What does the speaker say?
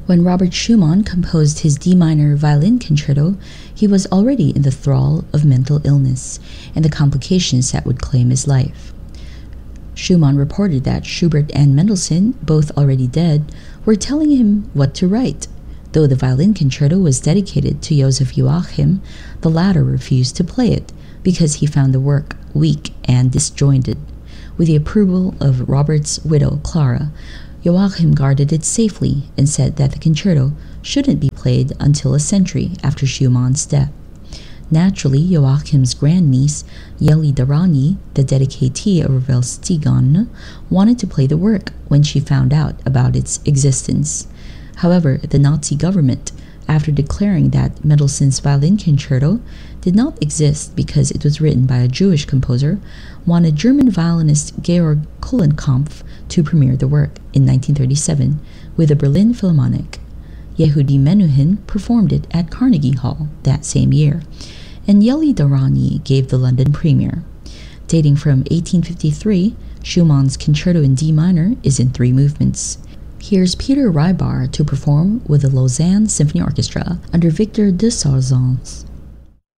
When Robert Schumann composed his D minor violin concerto, he was already in the thrall of mental illness and the complications that would claim his life. Schumann reported that Schubert and Mendelssohn, both already dead, were telling him what to write. Though the violin concerto was dedicated to Joseph Joachim, the latter refused to play it because he found the work weak and disjointed. With the approval of Robert's widow, Clara, Joachim guarded it safely and said that the concerto shouldn't be played until a century after Schumann's death. Naturally, Joachim's grandniece, Yeli Darani, the dedicatee of Ravel's Stigone, wanted to play the work when she found out about its existence. However, the Nazi government, after declaring that Mendelssohn's violin concerto did not exist because it was written by a Jewish composer, wanted German violinist Georg Kulenkampff to premiere the work in 1937 with the Berlin Philharmonic. Yehudi Menuhin performed it at Carnegie Hall that same year, and Yeli Darani gave the London premiere. Dating from 1853, Schumann's concerto in D minor is in 3 movements. Here's Peter Rybar to perform with the Lausanne Symphony Orchestra under Victor de Sarzens.